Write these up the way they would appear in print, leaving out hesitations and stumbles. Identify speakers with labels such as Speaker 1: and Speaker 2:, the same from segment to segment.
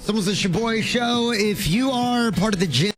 Speaker 1: Somos the Shaboy Show. If you are part of the Gen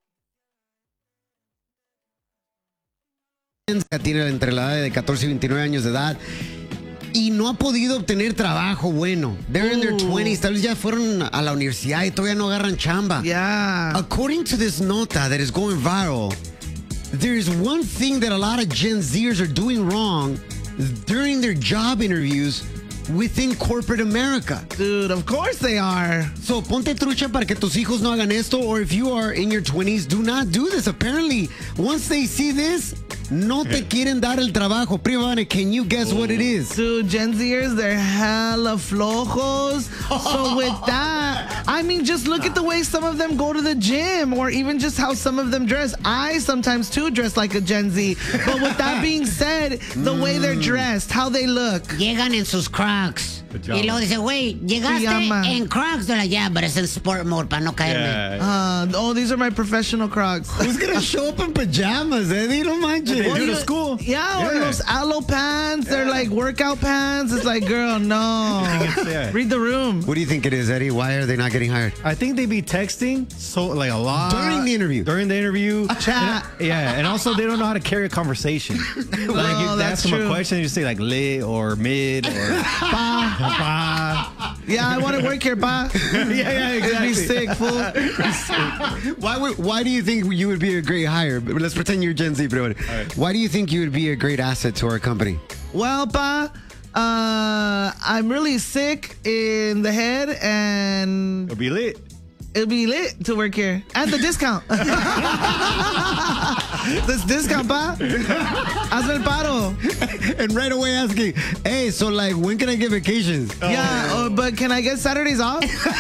Speaker 1: que tiene entre la edad de 14 y 29 años de edad y no ha podido obtener trabajo bueno. They're in their 20s, tal vez ya fueron a la universidad y todavía no agarran chamba.
Speaker 2: Yeah.
Speaker 1: According to this nota that is going viral, there's one thing that a lot of Gen Zers are doing wrong during their job interviews within corporate America.
Speaker 2: Dude, of course they are.
Speaker 1: So, ponte trucha para que tus hijos no hagan esto, or if you are in your 20s, do not do this. Apparently, once they see this, no te quieren dar el trabajo. Privana, can you guess what it is?
Speaker 2: Dude, Gen Zers, they're hella flojos. So with that, I mean, just look at the way some of them go to the gym, or even just how some of them dress. I sometimes, too, dress like a Gen Z. But with that being said, the way they're dressed, how they look.
Speaker 3: Llegan en sus Crocs. Y luego dice, güey, llegaste
Speaker 2: Pijama.
Speaker 3: en Crocs. De la ya, pero es en sport mode para no caerme.
Speaker 2: Oh, these are my professional Crocs.
Speaker 1: Who's gonna show up in pajamas, Eddie? No manches.
Speaker 2: Well,
Speaker 4: to school.
Speaker 2: Yeah, or those aloe pants. They're like workout pants. It's like, girl, no. Read the room.
Speaker 1: What do you think it is, Eddie? Why are they not getting hired?
Speaker 4: I think they be texting so like a lot
Speaker 1: During the interview.
Speaker 4: During the interview,
Speaker 2: Chat.
Speaker 4: and also they don't know how to carry a conversation. Like if they
Speaker 2: that's
Speaker 4: ask them
Speaker 2: true.
Speaker 4: a question, you say like lit or mid or pa.
Speaker 2: Yeah, I want to work here, pa.
Speaker 4: Yeah, exactly.
Speaker 2: Be sick, fool.
Speaker 1: Why do you think you would be a great hire? Let's pretend you're Gen Z, bro. Why do you think you would be a great asset to our company?
Speaker 2: Well, pa, I'm really sick in the head, and
Speaker 4: It'll be lit.
Speaker 2: it'll be lit to work here. And the discount. This discount, pa. Hazme el paro.
Speaker 1: And right away asking, hey, so like, when can I get vacations?
Speaker 2: Yeah, but can I get Saturdays off?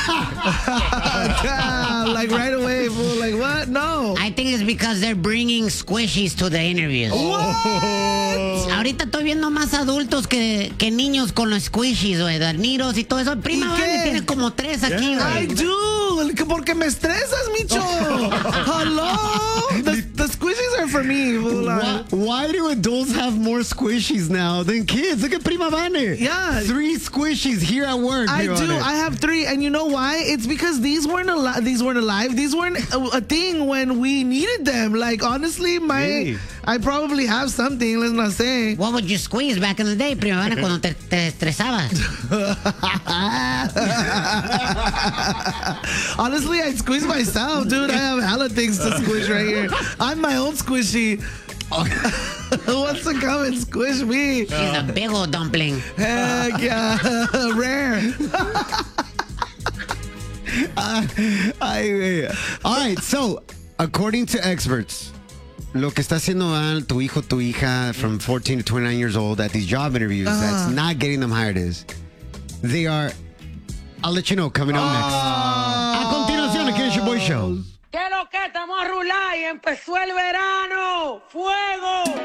Speaker 2: Like right away, fool. Like, what? No.
Speaker 3: I think it's because they're bringing squishies to the interviews. Ahorita estoy viendo más adultos que niños con los squishies, güey, Niros y todo eso. Prima
Speaker 2: ¿Y qué?
Speaker 3: Vane tiene como 3 aquí,
Speaker 2: I
Speaker 3: güey.
Speaker 2: do, porque me estresas, Micho. Hello? The squishies are for me, fool.
Speaker 1: Why do adults have more squishies now than kids? Look at Prima Vane.
Speaker 2: Yeah.
Speaker 1: 3 squishies here at work.
Speaker 2: I
Speaker 1: Prima
Speaker 2: do.
Speaker 1: Vane.
Speaker 2: I have 3, and you know why? It's because these weren't alive. These weren't a thing when we needed them. Like honestly,
Speaker 4: Really?
Speaker 2: I probably have something. Let's not say.
Speaker 3: What would you squeeze back in the day, Prima Vane, cuando te estresabas?
Speaker 2: Honestly, I squeeze myself, dude. I have hella things to squish right here. I'm my own squishy. Who wants to come and squish me?
Speaker 3: She's a big old dumpling.
Speaker 2: Heck yeah, rare.
Speaker 1: All right, so according to experts, lo que está haciendo mal tu hijo, tu hija from 14 to 29 years old at these job interviews that's not getting them hired is they are, I'll let you know coming up next. A continuación, aquí en el Shaboy Show.
Speaker 5: ¿Qué lo que estamos a rular y empezó el verano? ¡Fuego!